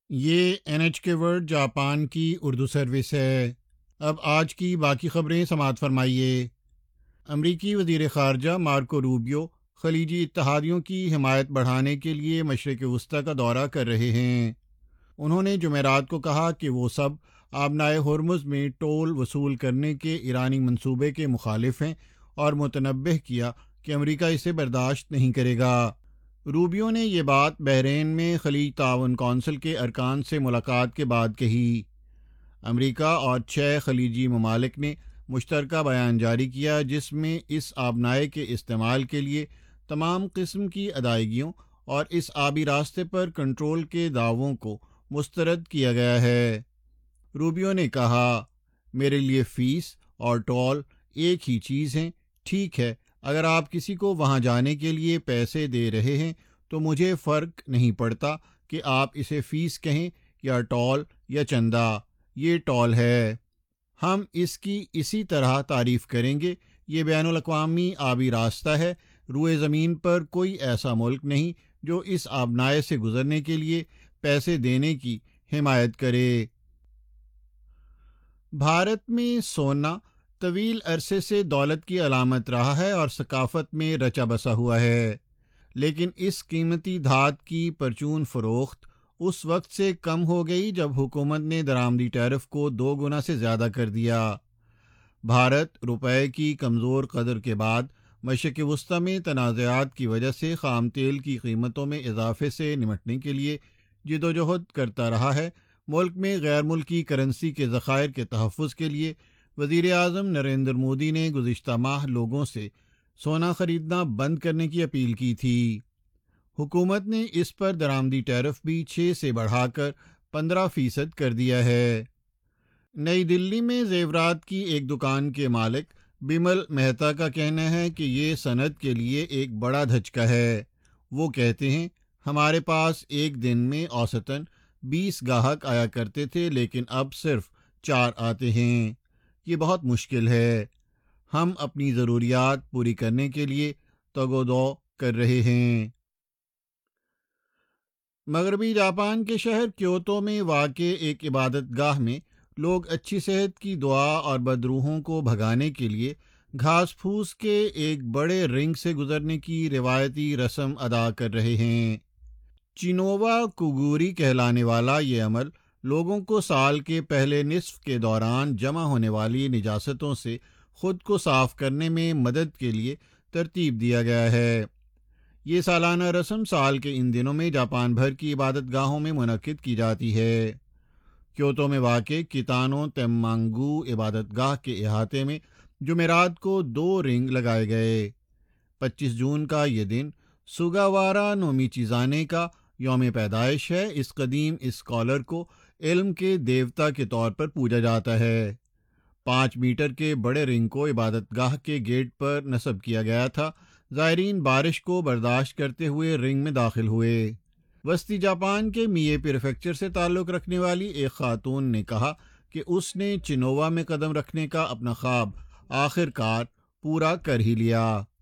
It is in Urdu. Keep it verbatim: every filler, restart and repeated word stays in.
یہ این ایچ کے ورڈ جاپان کی اردو سروس ہے۔ اب آج کی باقی خبریں سماعت فرمائیے۔ امریکی وزیر خارجہ مارکو روبیو خلیجی اتحادیوں کی حمایت بڑھانے کے لیے مشرق وسطی کا دورہ کر رہے ہیں۔ انہوں نے جمعرات کو کہا کہ وہ سب آبنائے ہرمز میں ٹول وصول کرنے کے ایرانی منصوبے کے مخالف ہیں اور متنبہ کیا کہ امریکہ اسے برداشت نہیں کرے گا۔ روبیو نے یہ بات بحرین میں خلیج تعاون کونسل کے ارکان سے ملاقات کے بعد کہی۔ امریکہ اور چھ خلیجی ممالک نے مشترکہ بیان جاری کیا جس میں اس آبنائے کے استعمال کے لیے تمام قسم کی ادائیگیوں اور اس آبی راستے پر کنٹرول کے دعووں کو مسترد کیا گیا ہے۔ روبیو نے کہا، میرے لیے فیس اور ٹول ایک ہی چیز ہیں۔ ٹھیک ہے، اگر آپ کسی کو وہاں جانے کے لیے پیسے دے رہے ہیں تو مجھے فرق نہیں پڑتا کہ آپ اسے فیس کہیں یا ٹول یا چندہ، یہ ٹول ہے۔ ہم اس کی اسی طرح تعریف کریں گے۔ یہ بین الاقوامی آبی راستہ ہے۔ روئے زمین پر کوئی ایسا ملک نہیں جو اس آبنائے سے گزرنے کے لیے پیسے دینے کی حمایت کرے۔ بھارت میں سونا طویل عرصے سے دولت کی علامت رہا ہے اور ثقافت میں رچا بسا ہوا ہے، لیکن اس قیمتی دھات کی پرچون فروخت اس وقت سے کم ہو گئی جب حکومت نے درآمدی ٹیرف کو دو گنا سے زیادہ کر دیا۔ بھارت روپے کی کمزور قدر کے بعد مشرق وسطی میں تنازعات کی وجہ سے خام تیل کی قیمتوں میں اضافے سے نمٹنے کے لیے جدوجہد کرتا رہا ہے۔ ملک میں غیر ملکی کرنسی کے ذخائر کے تحفظ کے لیے وزیر اعظم نریندر مودی نے گزشتہ ماہ لوگوں سے سونا خریدنا بند کرنے کی اپیل کی تھی۔ حکومت نے اس پر درآمدی ٹیرف بھی چھ سے بڑھا کر پندرہ فیصد کر دیا ہے۔ نئی دلی میں زیورات کی ایک دکان کے مالک بمل مہتا کا کہنا ہے کہ یہ صنعت کے لیے ایک بڑا دھچکا ہے۔ وہ کہتے ہیں، ہمارے پاس ایک دن میں اوسطاً بیس گاہک آیا کرتے تھے لیکن اب صرف چار آتے ہیں۔ یہ بہت مشکل ہے۔ ہم اپنی ضروریات پوری کرنے کے لیے تگ و دو کر رہے ہیں۔ مغربی جاپان کے شہر کیوتو میں واقع ایک عبادت گاہ میں لوگ اچھی صحت کی دعا اور بدروحوں کو بھگانے کے لیے گھاس پھوس کے ایک بڑے رنگ سے گزرنے کی روایتی رسم ادا کر رہے ہیں۔ چینووا کوگوری کہلانے والا یہ عمل لوگوں کو سال کے پہلے نصف کے دوران جمع ہونے والی نجاستوں سے خود کو صاف کرنے میں مدد کے لیے ترتیب دیا گیا ہے۔ یہ سالانہ رسم سال کے ان دنوں میں جاپان بھر کی عبادت گاہوں میں منعقد کی جاتی ہے۔ کیوتو میں واقع کتانو تیمانگو عبادت گاہ کے احاطے میں جمعرات کو دو رنگ لگائے گئے۔ پچیس جون کا یہ دن سوگاوارا نومیچیزانے کا یوم پیدائش ہے۔ اس قدیم اسکالر کو علم کے دیوتا کے طور پر پوجا جاتا ہے۔ پانچ میٹر کے بڑے رنگ کو عبادت گاہ کے گیٹ پر نصب کیا گیا تھا۔ زائرین بارش کو برداشت کرتے ہوئے رنگ میں داخل ہوئے۔ وسطی جاپان کے میے پریفیکچر سے تعلق رکھنے والی ایک خاتون نے کہا کہ اس نے چینووا میں قدم رکھنے کا اپنا خواب آخر کار پورا کر ہی لیا۔